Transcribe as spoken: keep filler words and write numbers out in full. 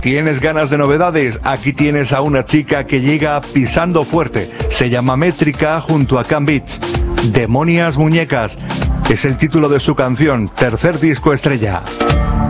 ¿Tienes ganas de novedades? Aquí tienes a una chica que llega pisando fuerte. Se llama Métrica junto a Can Beats. Demonias Muñecas es el título de su canción, tercer disco estrella.